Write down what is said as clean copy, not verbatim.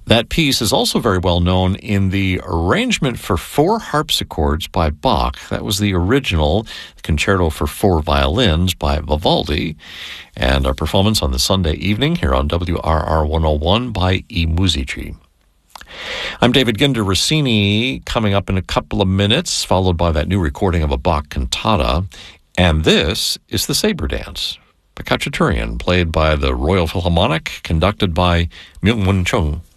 That piece is also very well known in the arrangement for four harpsichords by Bach. That was the original concerto for four violins by Vivaldi. And our performance on the Sunday evening here on WRR 101 by I Musici. I'm David Ginder Rossini, coming up in a couple of minutes, followed by that new recording of a Bach cantata. And this is the Sabre Dance, a Cacciaturian played by the Royal Philharmonic, conducted by Myung-Whun Chung.